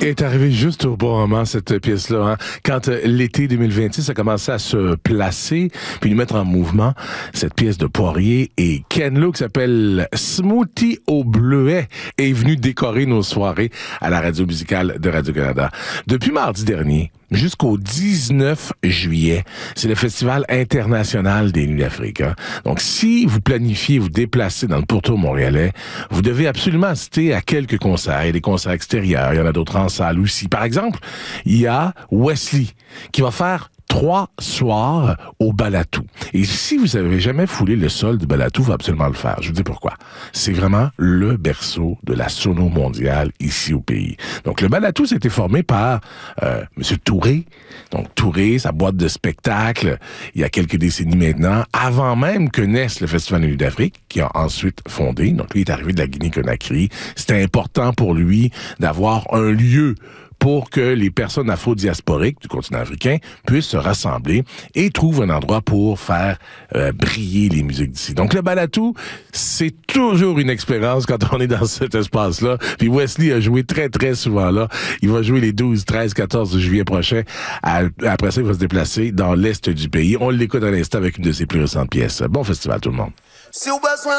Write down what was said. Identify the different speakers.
Speaker 1: est arrivée juste au bon moment, cette pièce-là. Hein? Quand l'été 2026 a commencé à se placer, puis nous mettre en mouvement, cette pièce de Poirier et Ken Lo qui s'appelle Smoothie au bleuet est venu décorer nos soirées à la radio musicale de Radio-Canada. Depuis mardi dernier, jusqu'au 19 juillet, c'est le Festival international des Nuits d'Afrique. Hein? Donc, si vous planifiez vous déplacer dans le pourtour montréalais, vous devez absolument assister à quelques concerts. Il y a des concerts extérieurs, il y en a d'autres en salle aussi. Par exemple, il y a Wesley qui va faire 3 soirs au Balatou. Et si vous n'avez jamais foulé le sol du Balatou, il faut absolument le faire. Je vous dis pourquoi. C'est vraiment le berceau de la sono mondiale ici au pays. Donc, le Balatou, c'était formé par M. Touré. Donc, Touré, sa boîte de spectacle, il y a quelques décennies maintenant, avant même que naisse le Festival des Nuits d'Afrique, qui a ensuite fondé. Donc, lui est arrivé de la Guinée-Conakry. C'était important pour lui d'avoir un lieu pour que les personnes afro-diasporiques du continent africain puissent se rassembler et trouvent un endroit pour faire briller les musiques d'ici. Donc, le Balatou, c'est toujours une expérience quand on est dans cet espace-là. Puis Wesley a joué très, très souvent là. Il va jouer les 12, 13, 14 juillet prochain. Après ça, il va se déplacer dans l'est du pays. On l'écoute à l'instant avec une de ses plus récentes pièces. Bon festival, tout le monde.